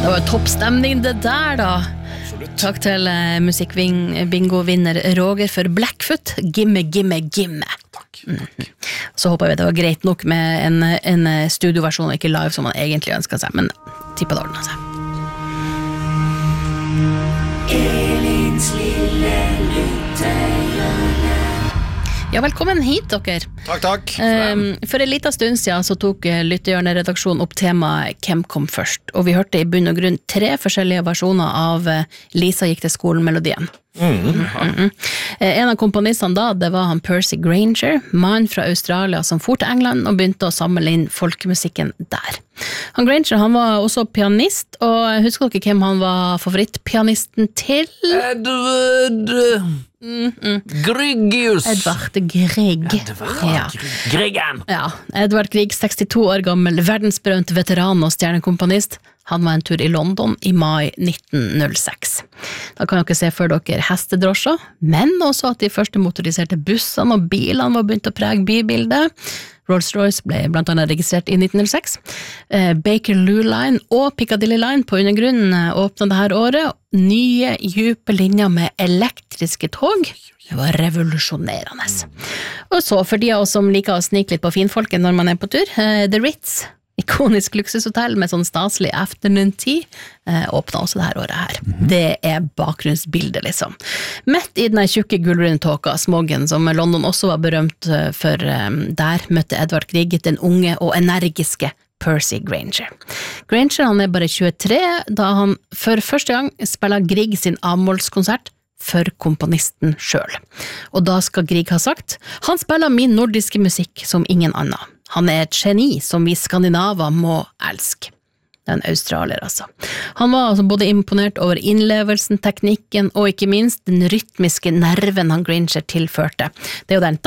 Det var toppstemning det der da. Absolutt. Takk til musikkbingo-vinner Roger for Blackfoot. Gimme, gimme, gimme. Takk. Så håper jeg det var greit nok med en studioversjon og ikke live som man egentlig ønsket seg, men tippet det ordnet seg. Elins lille lyttehjørne. Ja, velkommen hit, dere. Takk. For en liten stund siden så tok Lyttehjørne-redaksjonen opp temaet Hvem kom først? Og vi hørte i bunn og grunn 3 forskjellige versjoner av Lisa gikk til skolen-melodien. En av komponistene da, det var han Percy Grainger, mann fra Australia som for til England og begynte å samle inn folkemusikken der. Han Grainger, han var også pianist, og husker dere hvem han var favorittpianisten til? Edward Griggius. Edvard Grieg. Griggen. Ja, Edvard Grieg, 62 år gammel, verdensberømt veteran og stjernekomponist. Han var en tur i London i mai 1906. Da kan dere se for dere hestedrosjer, men også at de første motoriserte bussene og bilene var begynt å prege bybildet. Rolls-Royce ble blant annet registrert i 1906. Bakerloo Line og Piccadilly Line på undergrunnen åpnet dette året. Nye, dype linjer med elektriske tog. Det var revolusjonerende. Og så for de av oss som liker å snike litt på finfolket når man er på tur, The Ritz, ikonisk luksushotell med sånn staselig afternoon tea, åpnet også dette året her. Det er bakgrunnsbildet liksom. Midt i denne tjukke gullrundtåka, smoggen, som London også var berømt for, der møtte Edvard Grieg den unge og energiske Percy Grainger. Grainger han er bare 23, da han for første gang spiller Grieg sin avmålskonsert for komponisten selv. Og da skal Grieg ha sagt, han spiller min nordiske musikk som ingen annen. Han er et geni som vi skandinaver må elske. Det er en australier, altså. Han var altså både imponert over innlevelsen, teknikken og ikke minst den rytmiske nerven han Grainger tilførte. Det er jo den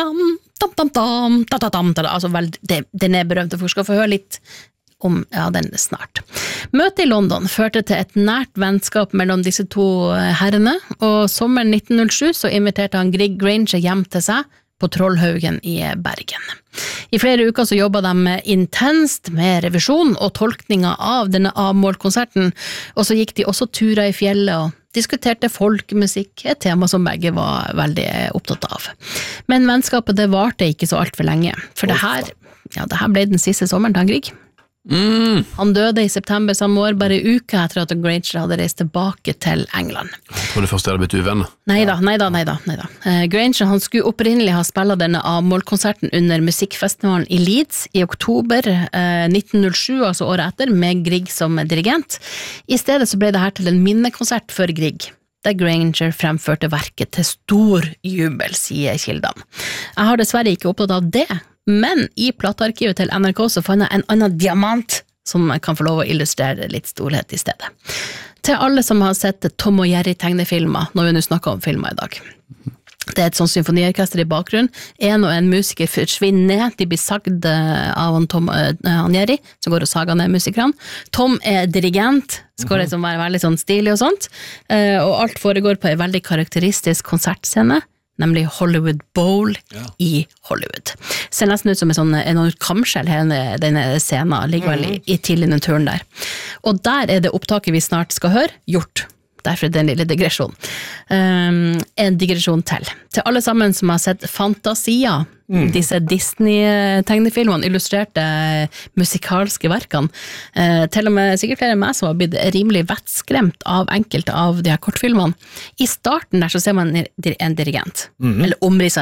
altså den er berømt, og folk skal få høre litt om den snart. Møtet i London førte til et nært vennskap mellom disse to herrene, og sommeren 1907 så inviterte han Grieg Grainger hjem til seg på Trollhaugen i Bergen. I flere uker så jobbet de intenst med revisjon og tolkninger av denne avmålkonserten, og så gikk de også turer i fjellet og diskuterte folkemusikk, et tema som begge var veldig opptatt av. Men vennskapet det varte ikke så alt for lenge, for det her ble den siste sommeren til han Grieg. Han døde i september samme år, bare uka etter at Grainger hadde reist tilbake til England. Jeg tror det første hadde blitt uvenner. Neida. Grainger han skulle opprinnelig ha spillet denne avmålkonserten under musikkfestivalen i Leeds i oktober 1907, altså året etter, med Grieg som dirigent. I stedet så ble det her til en minnekonsert for Grieg, der Grainger fremførte verket til stor jubel, sier kildene. Jeg har dessverre ikke opptatt av det, men i platearkivet til NRK så fant jeg en annen diamant som kan få lov å illustrere litt storhet i stedet. Til alle som har sett Tom og Jerry tegnefilmer, når vi nå snakker om filmer i dag. Det er et sånt symfoniorkester i bakgrunnen, en og en musiker forsvinner ned, de blir sagd av han Jerry, som går og sager ned musikerne. Tom er dirigent, skal liksom være veldig sånn stilig og sånt, og alt foregår på en veldig karakteristisk konsertscene, nemlig Hollywood Bowl i Hollywood. Ser nesten ut som en enorm kamskjell hele denne scenen, ligger vel i tidlignaturen der. Og der er det opptaket vi snart skal høre, gjort. Derfor er det en lille digresjon. En digresjon til. Til alle sammen som har sett Fantasia, disse Disney-tegnefilmene, illustrerte musikalske verkene, til og med sikkert flere enn meg som har blitt rimelig vettskremt av enkelte av de her kortfilmene. I starten der så ser man en dirigent, eller omrisset